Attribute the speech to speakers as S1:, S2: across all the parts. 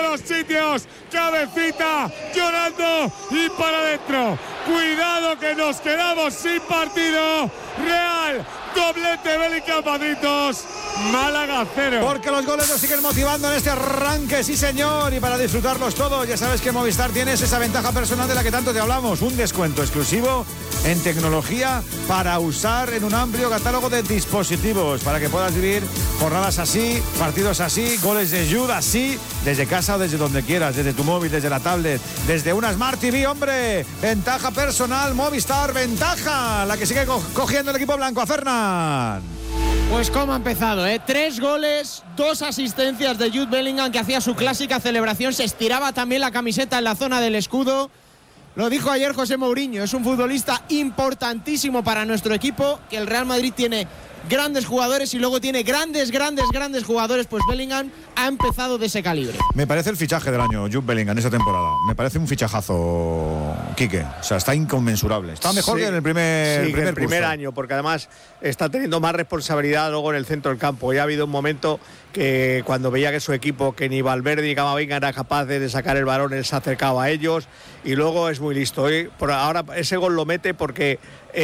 S1: los sitios, cabecita, llorando y para adentro. Cuidado que nos quedamos sin partido. Real, doblete Bellingham, Madrid 2, Málaga 0.
S2: Porque los goles nos siguen motivando en este arranque, sí señor, y para disfrutarlos todos, ya sabes que Movistar tienes esa ventaja personal de la que tanto te hablamos, un descuento exclusivo en tecnología para usar en un amplio catálogo de dispositivos, para que puedas vivir jornadas así, partidos así, goles de Jude así, desde casa o desde donde quieras, desde tu móvil, desde la tablet, desde una Smart TV, hombre. Ventaja personal, Movistar, ventaja, la que sigue cogiendo el equipo blanco. A Fernán.
S3: Pues cómo ha empezado, 3 goles, 2 asistencias de Jude Bellingham, que hacía su clásica celebración, se estiraba también la camiseta en la zona del escudo. Lo dijo ayer José Mourinho, es un futbolista importantísimo para nuestro equipo, que el Real Madrid tiene grandes jugadores y luego tiene grandes jugadores, pues Bellingham ha empezado de ese calibre.
S2: Me parece el fichaje del año, Jude Bellingham, esta temporada. Me parece un fichajazo, Quique. O sea, está inconmensurable. Está mejor que en el primer
S4: año, porque además está teniendo más responsabilidad luego en el centro del campo. Ya ha habido un momento que cuando veía que su equipo, que ni Valverde ni Camavinga era capaz de sacar el balón, él se acercaba a ellos y luego es muy listo. Por ahora ese gol lo mete porque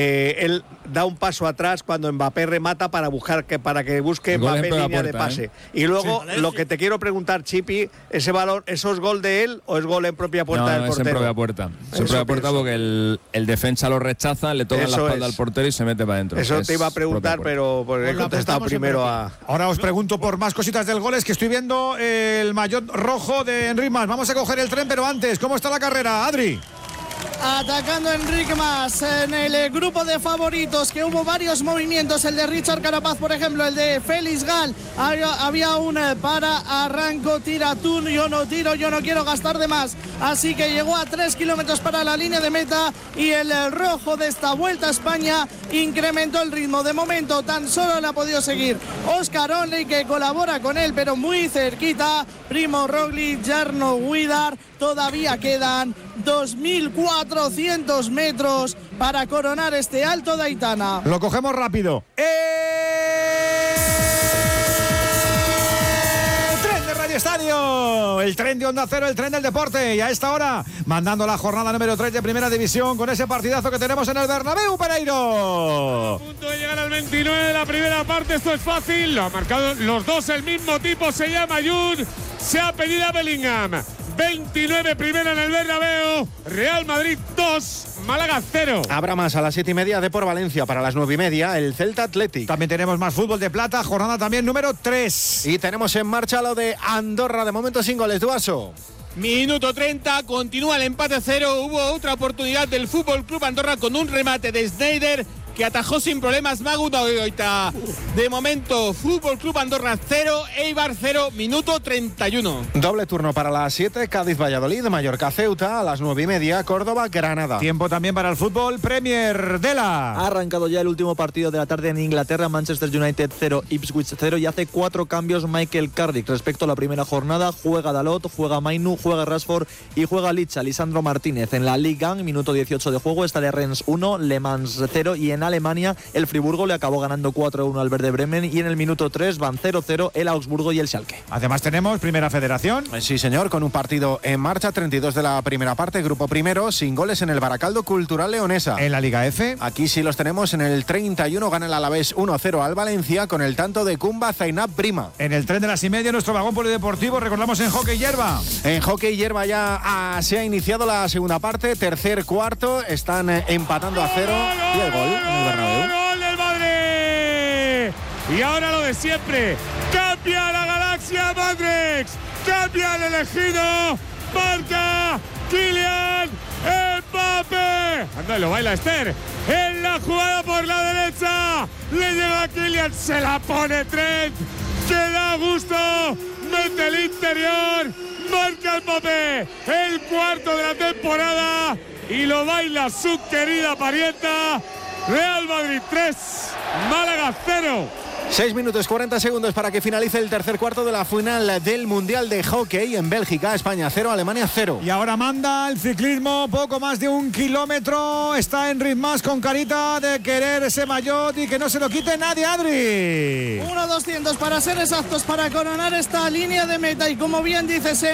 S4: él da un paso atrás cuando Mbappé remata para que busque Mbappé línea de pase. Y luego lo que te quiero preguntar, Chipi, ese balón, ¿eso es gol de él o es gol en propia puerta del portero?
S5: Es en propia puerta. Es en propia puerta porque el defensa lo rechaza, le toca la espalda al portero y se mete para adentro.
S4: Eso te iba a preguntar, pero he contestado primero a...
S2: Ahora os pregunto por más cositas del gol, es que estoy viendo el maillot rojo de Enric Mas. Vamos a coger el tren, pero antes, ¿cómo está la carrera, Adri?
S6: Atacando Enric Mas en el grupo de favoritos, que hubo varios movimientos, el de Richard Carapaz, por ejemplo, el de Félix Gal, había un para, arranco, tira tú, yo no tiro, yo no quiero gastar de más, así que llegó a 3 kilómetros para la línea de meta y el rojo de esta Vuelta a España incrementó el ritmo. De momento tan solo le ha podido seguir Oscar Onley, que colabora con él, pero muy cerquita, Primo Roglic, Jarno Huidar. Todavía quedan 2.400 metros para coronar este Alto de Aitana.
S2: Lo cogemos rápido. Tren de Radio Estadio, el tren de Onda Cero, el tren del deporte. Y a esta hora, mandando la jornada número 3 de Primera División con ese partidazo que tenemos en el Bernabéu, Pereiro.
S1: A punto de llegar al 29 de la primera parte, esto es fácil. Lo han marcado los dos, el mismo tipo, se llama Jude, se ha pedido a Bellingham. 29 primera en el Bernabéu, Real Madrid 2, Málaga 0.
S4: Habrá más a las 7:30 de por Valencia, para las 9:30 el Celta Athletic.
S2: También tenemos más fútbol de plata, jornada también número 3.
S4: Y tenemos en marcha lo de Andorra, de momento sin goles, Duaso.
S3: Minuto 30, continúa el empate 0, hubo otra oportunidad del Fútbol Club Andorra con un remate de Sneijder, que atajó sin problemas Magu Dagoita. De momento, Fútbol Club Andorra 0, Eibar 0, minuto 31.
S4: Doble turno para las 7, Cádiz-Valladolid, Mallorca-Ceuta, a las 9:30, Córdoba-Granada.
S2: Tiempo también para el fútbol Premier Dela.
S7: Ha arrancado ya el último partido de la tarde en Inglaterra, Manchester United 0, Ipswich 0, y hace 4 cambios Michael Carrick. Respecto a la primera jornada, juega Dalot, juega Mainu, juega Rashford y juega Licha, Lisandro Martínez. En la Ligue 1, minuto 18 de juego, está de Rennes 1, Le Mans 0, y en Alemania el Friburgo le acabó ganando 4-1 al Werder Bremen, y en el minuto 3 van 0-0 el Augsburgo y el Schalke.
S2: Además tenemos Primera Federación.
S4: Sí señor, con un partido en marcha, 32 de la primera parte, grupo primero, sin goles en el Baracaldo Cultural Leonesa.
S2: En la Liga F,
S4: aquí sí los tenemos, en el 31 gana el Alavés 1-0 al Valencia con el tanto de Kumba Zainab Prima.
S2: En el tren de las 1:30 nuestro vagón polideportivo, recordamos en hockey hierba.
S4: En hockey hierba ya se ha iniciado la segunda parte, tercer cuarto, están empatando a 0 y el gol en el Bernabéu.
S1: ¡Gol del Madrid! Y ahora lo de siempre, cambia la galaxia Matrix, cambia el elegido, marca Kylian Mbappé. Anda, lo baila Esther. En la jugada por la derecha, le llega a Kylian, se la pone Trent, que da gusto, mete el interior, marca Mbappé, el cuarto de la temporada, y lo baila su querida parienta. Real Madrid 3, Málaga 0.
S4: 6 minutos 40 segundos para que finalice el tercer cuarto de la final del Mundial de Hockey en Bélgica. España 0, Alemania 0.
S2: Y ahora manda el ciclismo, poco más de 1 kilómetro. Está Enric Mas con carita de querer ese maillot y que no se lo quite nadie, Adri.
S6: 1-200 para ser exactos, para coronar esta línea de meta. Y como bien dices,